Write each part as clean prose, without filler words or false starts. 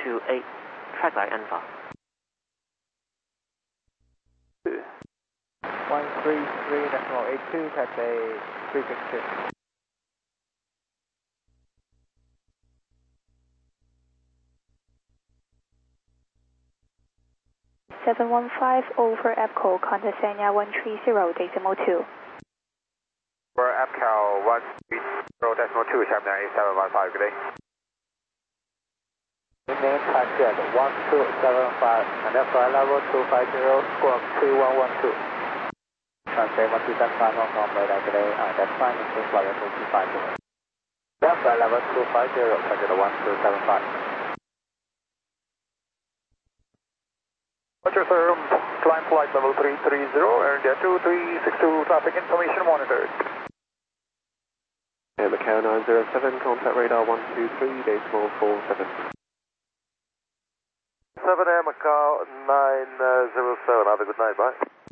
328, track line Alpha. 133.82, taxi 362. 715 over EPCO, contact Sanya 130.2. For EPCO 130.2, Sharp 715, good day. Remain target 1275, and then flight level 250, squawk 3112. Translate 1275, Hong Kong, radar, good day. That's fine, maintain flight level 250. Then flight level 250, target 1275. Roger, sir. Climb flight level 330, Air 2362, traffic information monitored. Air Macau 907, contact radar 123.47. 7 Air Macau 907, have a good night, bye.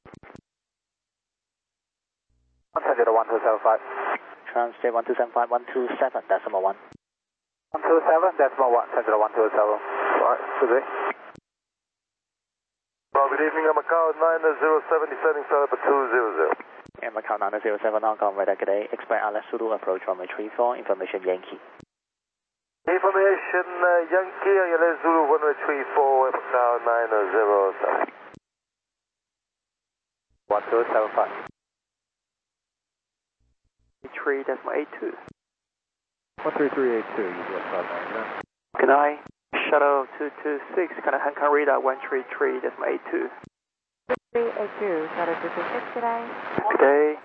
100 1275. Translate 1275, 127.1. 127.1, 100 1207. Alright, good day. Good evening, Air Macau 907, descending side for 200. Air Macau 907, Hong Kong, radar, good day. Expect Alice Zulu approach runway 34, information Yankee. Information Yankee, Alice Zulu 134, Air Macau 907. 1275. 3.82. 13382, you get 599. Good night. Shuttle 226, kind of Hong Kong radar 133.82. 382, Shuttle 226, good day. Good day.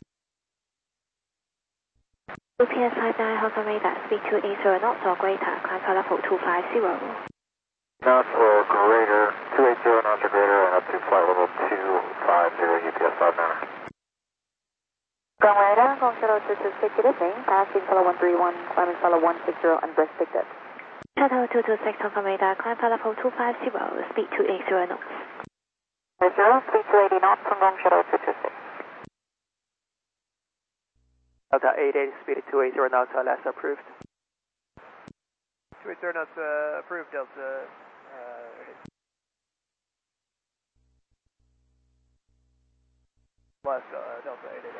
UPS High Hong Kong radar, speed 280 knots or greater, climb flight level 250. Knots or greater, 280 knots or greater, and up to flight level 250, UPS 59. Ground radar, Hong Kong Shuttle 226, good evening. Passing color 131, climbing color 160, unrestricted. Shuttle 226, Hong Kong radar, climb flight level 250, speed 280 knots. 0, speed 280 knots, Hong Kong Shuttle 226. Delta 88, speed 280 knots, last approved. 280 knots approved, Delta. Last Delta 88.